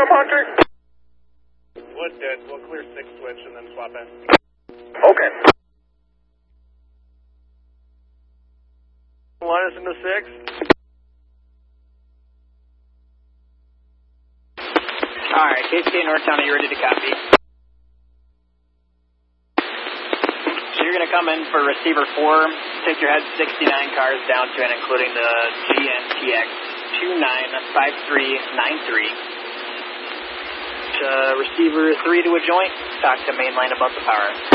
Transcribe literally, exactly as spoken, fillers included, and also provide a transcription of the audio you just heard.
up, Hunter? Wood dead. We'll clear six switch and then swap in. Okay. Line us into six. Alright, K C A Northtown, are you ready to copy? So you're going to come in for receiver four, take your head sixty-nine cars down to and including the G N T X two nine five three nine three. Uh, receiver three to a joint, talk to main line above the power.